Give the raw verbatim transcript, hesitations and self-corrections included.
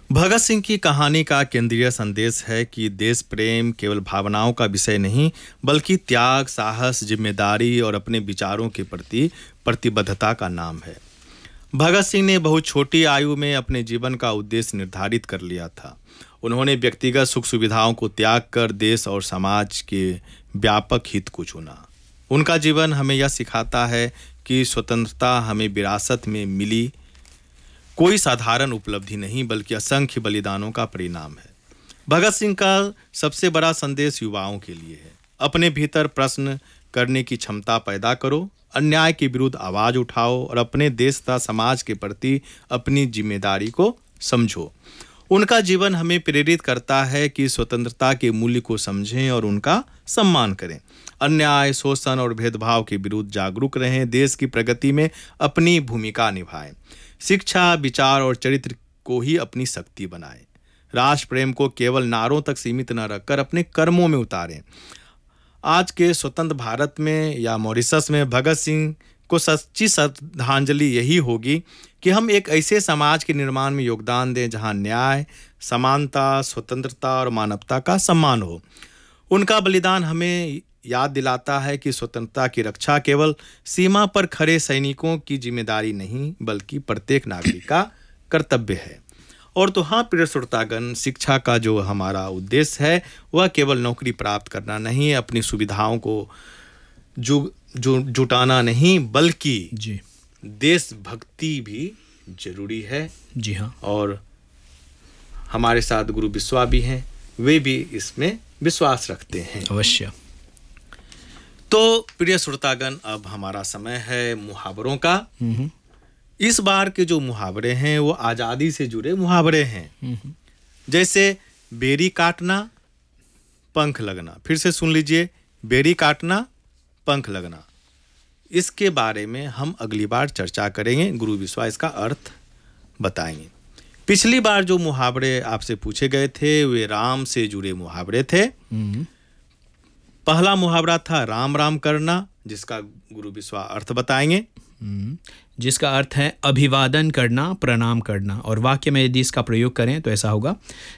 भगत सिंह की कहानी का केंद्रीय संदेश है कि देश प्रेम केवल भावनाओं का विषय नहीं, बल्कि त्याग, साहस, जिम्मेदारी और अपने विचारों के प्रति प्रतिबद्धता का नाम है। भगत सिंह ने बहुत छोटी आयु में अपने जीवन का उद्देश्य निर्धारित कर लिया था। उन्होंने व्यक्तिगत सुख सुविधाओं को त्याग कर देश और समाज के व्यापक हित को चुना। उनका जीवन हमें यह सिखाता है कि स्वतंत्रता हमें विरासत में मिली कोई साधारण उपलब्धि नहीं, बल्कि असंख्य बलिदानों का परिणाम है। भगत सिंह का सबसे बड़ा संदेश युवाओं के लिए है। अपने भीतर प्रश्न करने की क्षमता पैदा करो, अन्याय के विरुद्ध आवाज उठाओ और अपने देश तथा समाज के प्रति अपनी जिम्मेदारी को समझो। उनका जीवन हमें प्रेरित करता है कि स्वतंत्रता के मूल्य को समझें और उनका सम्मान करें। अन्याय, शोषण और भेदभाव के विरुद्ध जागरूक रहें, देश की प्रगति में अपनी भूमिका निभाएं। शिक्षा, विचार और चरित्र को ही अपनी शक्ति बनाएं। राष्ट्र प्रेम को केवल नारों तक सीमित न रखकर अपने कर्मों में उतारें। आज के स्वतंत्र भारत में या मॉरिशस में भगत सिंह को सच्ची श्रद्धांजलि यही होगी कि हम एक ऐसे समाज के निर्माण में योगदान दें जहां न्याय, समानता, स्वतंत्रता और मानवता का सम्मान हो। उनका बलिदान हमें याद दिलाता है कि स्वतंत्रता की रक्षा केवल सीमा पर खड़े सैनिकों की जिम्मेदारी नहीं, बल्कि प्रत्येक नागरिक का कर्तव्य है। और तो हाँ प्रिय श्रोतागण, शिक्षा का जो हमारा उद्देश्य है वह केवल नौकरी प्राप्त करना नहीं, अपनी सुविधाओं को जु, जु, जुटाना नहीं, बल्कि जी देशभक्ति भी जरूरी है। जी हाँ। और हमारे साथ गुरु बिस्वा भी हैं, वे भी इसमें विश्वास रखते हैं। अवश्य। तो प्रिय श्रोतागण, अब हमारा समय है मुहावरों का। इस बार के जो मुहावरे हैं वो आज़ादी से जुड़े मुहावरे हैं। जैसे बेरी काटना, पंख लगना। फिर से सुन लीजिए, बेरी काटना, पंख लगना। इसके बारे में हम अगली बार चर्चा करेंगे। गुरु बिस्वा इसका अर्थ बताएंगे। पिछली बार जो मुहावरे आपसे पूछे गए थे वे राम से जुड़े मुहावरे थे। पहला मुहावरा था राम राम करना, जिसका गुरु बिस्वा अर्थ बताएंगे। जिसका अर्थ है अभिवादन करना, प्रणाम करना। और वाक्य में यदि इसका प्रयोग करें तो ऐसा होगा,